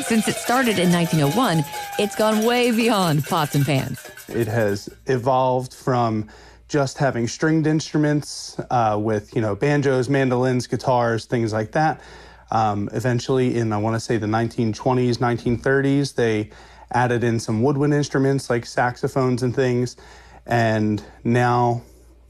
since it started in 1901, it's gone way beyond pots and pans. It has evolved from just having stringed instruments with, banjos, mandolins, guitars, things like that. Eventually in, I want to say, the 1920s, 1930s, they added in some woodwind instruments like saxophones and things. And now,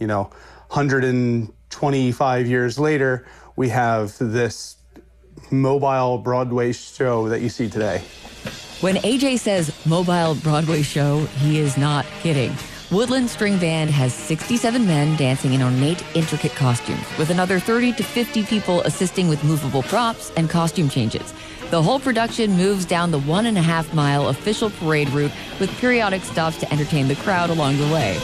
125 years later, we have this mobile Broadway show that you see today. When AJ says mobile Broadway show, he is not kidding. Woodland String Band has 67 men dancing in ornate, intricate costumes, with another 30 to 50 people assisting with movable props and costume changes. The whole production moves down the 1.5-mile official parade route with periodic stops to entertain the crowd along the way.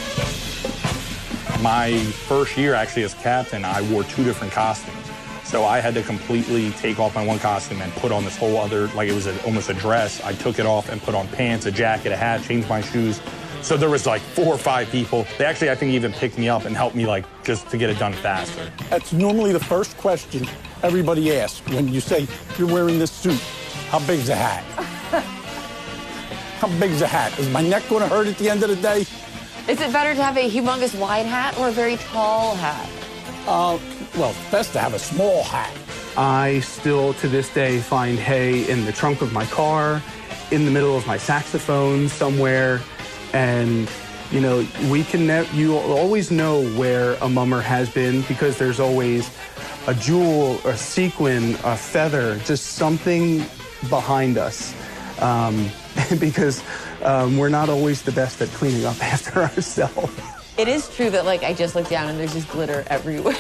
My first year, actually, as captain, I wore 2 different costumes. So I had to completely take off my one costume and put on this whole other, like it was almost a dress. I took it off and put on pants, a jacket, a hat, changed my shoes. So there was like 4 or 5 people. They actually, I think, even picked me up and helped me, just to get it done faster. That's normally the first question everybody asks when you say, you're wearing this suit. How big's the hat? How big's the hat? Is my neck going to hurt at the end of the day? Is it better to have a humongous wide hat or a very tall hat? Well, it's best to have a small hat. I still, to this day, find hay in the trunk of my car, in the middle of my saxophone somewhere. And, you always know where a mummer has been because there's always a jewel, a sequin, a feather, just something behind us. Because we're not always the best at cleaning up after ourselves. It is true that, I just look down and there's just glitter everywhere.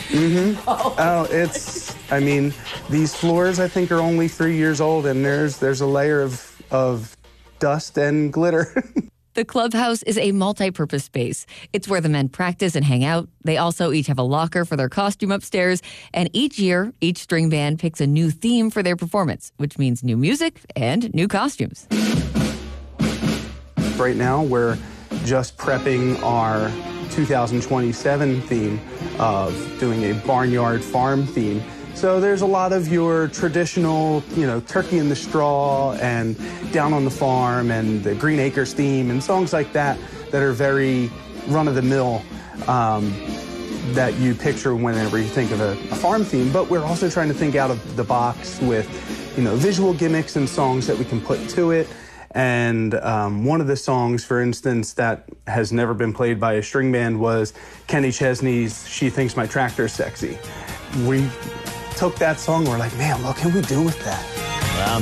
Mm-hmm. These floors, I think, are only 3 years old, and there's a layer of dust and glitter. The clubhouse is a multi-purpose space. It's where the men practice and hang out. They also each have a locker for their costume upstairs. And each year, each string band picks a new theme for their performance, which means new music and new costumes. Right now, we're just prepping our 2027 theme of doing a barnyard farm theme. So there's a lot of your traditional, Turkey in the Straw and Down on the Farm and the Green Acres theme and songs like that that are very run-of-the-mill that you picture whenever you think of a farm theme. But we're also trying to think out of the box with, visual gimmicks and songs that we can put to it. And one of the songs, for instance, that has never been played by a string band was Kenny Chesney's She Thinks My Tractor's Sexy. We took that song and we're like, man, what can we do with that?